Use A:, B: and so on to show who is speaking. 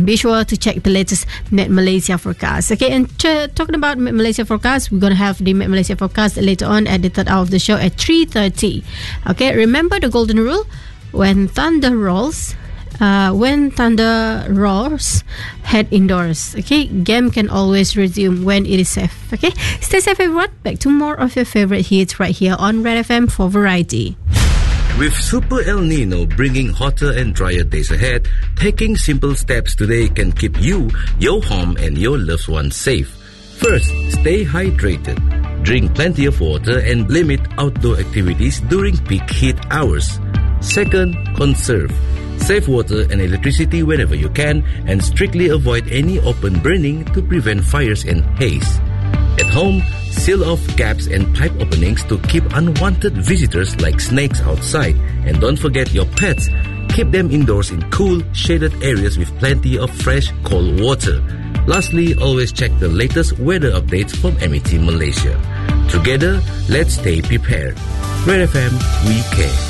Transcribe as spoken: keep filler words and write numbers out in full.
A: be sure to check the latest Met Malaysia forecast. Okay, and ch- talking about Met Malaysia forecast, we're going to have the Met Malaysia forecast later on at the third hour of the show at three thirty. Okay, remember the golden rule: when thunder rolls, uh, when thunder roars, head indoors. Okay, game can always resume when it is safe. Okay, stay safe, everyone. Back to more of your favorite hits right here on Red F M for Variety.
B: With Super El Nino bringing hotter and drier days ahead, taking simple steps today can keep you, your home, and your loved ones safe. First, stay hydrated. Drink plenty of water and limit outdoor activities during peak heat hours. Second, conserve. Save water and electricity whenever you can, and strictly avoid any open burning to prevent fires and haze. At home, seal off gaps and pipe openings to keep unwanted visitors like snakes outside. And don't forget your pets. Keep them indoors in cool, shaded areas with plenty of fresh, cold water. Lastly, always check the latest weather updates from M E T Malaysia. Together, let's stay prepared. Red F M, we care.